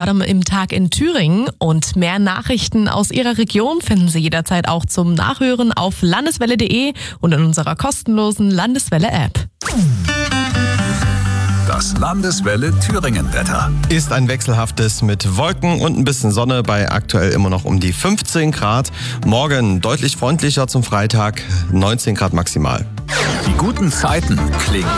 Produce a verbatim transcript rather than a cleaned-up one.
gerade im Tag in Thüringen. Und mehr Nachrichten aus Ihrer Region finden Sie jederzeit auch zum Nachhören auf landeswelle punkt de und in unserer kostenlosen Landeswelle-App. Das Landeswelle Thüringen-Wetter ist ein wechselhaftes mit Wolken und ein bisschen Sonne bei aktuell immer noch um die fünfzehn Grad. Morgen deutlich freundlicher zum Freitag, neunzehn Grad maximal. Die guten Zeiten klingen